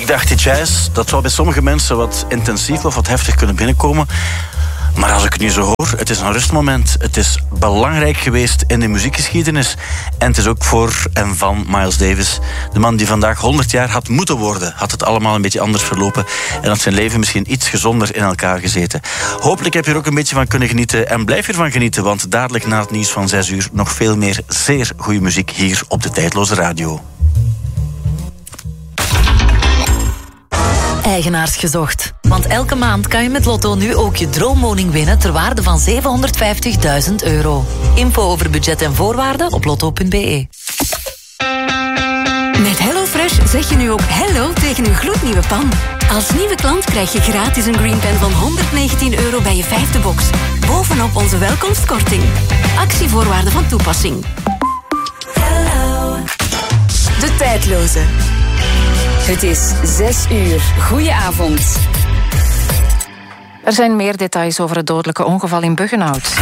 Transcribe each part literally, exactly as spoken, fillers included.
Ik dacht, die jazz, dat zou bij sommige mensen wat intensief of wat heftig kunnen binnenkomen. Maar als ik het nu zo hoor, het is een rustmoment. Het is belangrijk geweest in de muziekgeschiedenis. En het is ook voor en van Miles Davis. De man die vandaag honderd jaar had moeten worden. Had het allemaal een beetje anders verlopen. En had zijn leven misschien iets gezonder in elkaar gezeten. Hopelijk heb je er ook een beetje van kunnen genieten. En blijf ervan genieten, want dadelijk na het nieuws van zes uur... nog veel meer zeer goede muziek hier op de Tijdloze Radio. Eigenaars gezocht. Want elke maand kan je met Lotto nu ook je droomwoning winnen ter waarde van zevenhonderdvijftigduizend euro. Info over budget en voorwaarden op lotto punt b e. Met HelloFresh zeg je nu ook hello tegen uw gloednieuwe pan. Als nieuwe klant krijg je gratis een Green Pen van honderdnegentien euro bij je vijfde box. Bovenop onze welkomstkorting. Actievoorwaarden van toepassing. Hello. De Tijdloze. Het is zes uur. Goedenavond. Er zijn meer details over het dodelijke ongeval in Buggenhout.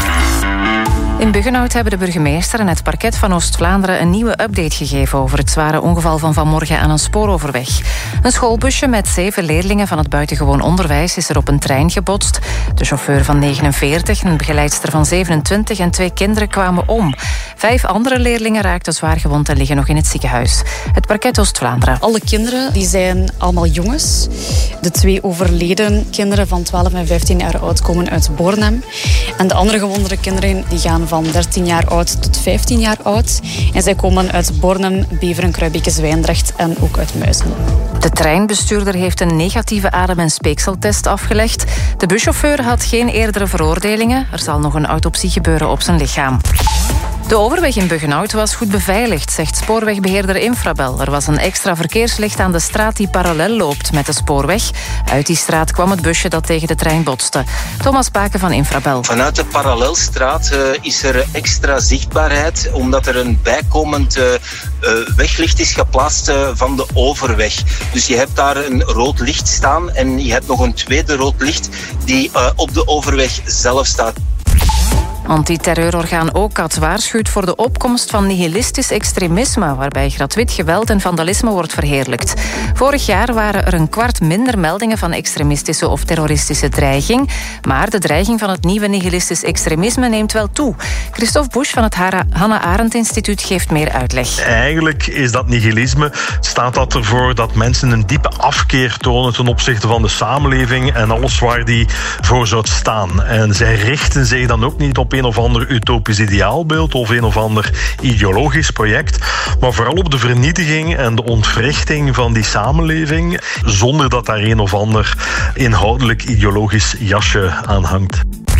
In Buggenhout hebben de burgemeester en het parket van Oost-Vlaanderen een nieuwe update gegeven over het zware ongeval van vanmorgen aan een spooroverweg. Een schoolbusje met zeven leerlingen van het buitengewoon onderwijs is er op een trein gebotst. De chauffeur van negenenveertig, een begeleidster van zevenentwintig en twee kinderen kwamen om. Vijf andere leerlingen raakten zwaar gewond en liggen nog in het ziekenhuis. Het parket Oost-Vlaanderen. Alle kinderen die zijn allemaal jongens. De twee overleden kinderen van twaalf en vijftien jaar oud komen uit Bornem. En de andere gewonde kinderen die gaan van dertien jaar oud tot vijftien jaar oud. En zij komen uit Bornem, Beveren, Kruibeke, Zwijndrecht en ook uit Muizen. De treinbestuurder heeft een negatieve adem- en speekseltest afgelegd. De buschauffeur had geen eerdere veroordelingen. Er zal nog een autopsie gebeuren op zijn lichaam. De overweg in Buggenhout was goed beveiligd, zegt spoorwegbeheerder Infrabel. Er was een extra verkeerslicht aan de straat die parallel loopt met de spoorweg. Uit die straat kwam het busje dat tegen de trein botste. Thomas Baken van Infrabel. Vanuit de parallelstraat uh, is er extra zichtbaarheid, omdat er een bijkomend uh, uh, weglicht is geplaatst uh, van de overweg. Dus je hebt daar een rood licht staan en je hebt nog een tweede rood licht die uh, op de overweg zelf staat. Antiterreurorgaan OCAT waarschuwt voor de opkomst van nihilistisch extremisme, waarbij gratuit geweld en vandalisme wordt verheerlijkt. Vorig jaar waren er een kwart minder meldingen van extremistische of terroristische dreiging, maar de dreiging van het nieuwe nihilistisch extremisme neemt wel toe. Christophe Busch van het Hannah Arendt Instituut geeft meer uitleg. Eigenlijk is dat nihilisme, staat dat ervoor dat mensen een diepe afkeer tonen ten opzichte van de samenleving en alles waar die voor zou staan. En zij richten zich dan ook niet op een of ander utopisch ideaalbeeld of een of ander ideologisch project, maar vooral op de vernietiging en de ontwrichting van die samenleving, zonder dat daar een of ander inhoudelijk ideologisch jasje aan hangt.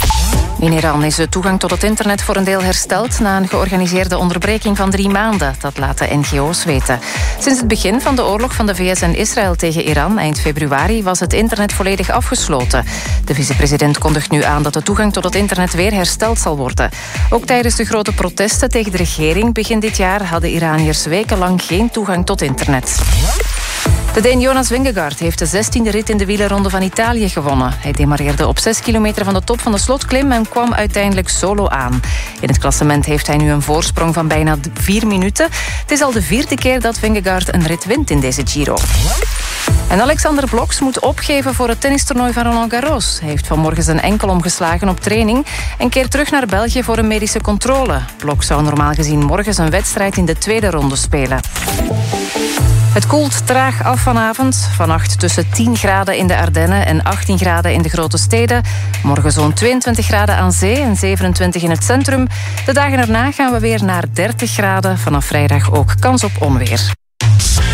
In Iran is de toegang tot het internet voor een deel hersteld na een georganiseerde onderbreking van drie maanden. Dat laten N G O's weten. Sinds het begin van de oorlog van de V S en Israël tegen Iran eind februari was het internet volledig afgesloten. De vicepresident kondigt nu aan dat de toegang tot het internet weer hersteld zal worden. Ook tijdens de grote protesten tegen de regering begin dit jaar hadden Iraniërs wekenlang geen toegang tot internet. De Deen Jonas Vingegaard heeft de zestiende rit in de wielerronde van Italië gewonnen. Hij demareerde op zes kilometer van de top van de slotklim en kwam uiteindelijk solo aan. In het klassement heeft hij nu een voorsprong van bijna vier minuten. Het is al de vierde keer dat Vingegaard een rit wint in deze Giro. En Alexander Bloks moet opgeven voor het tennistoernooi van Roland Garros. Hij heeft vanmorgen zijn enkel omgeslagen op training en keert terug naar België voor een medische controle. Bloks zou normaal gezien morgen zijn wedstrijd in de tweede ronde spelen. Het koelt traag af vanavond. Vannacht tussen tien graden in de Ardennen en achttien graden in de grote steden. Morgen zo'n tweeëntwintig graden aan zee en zevenentwintig in het centrum. De dagen erna gaan we weer naar dertig graden. Vanaf vrijdag ook kans op onweer.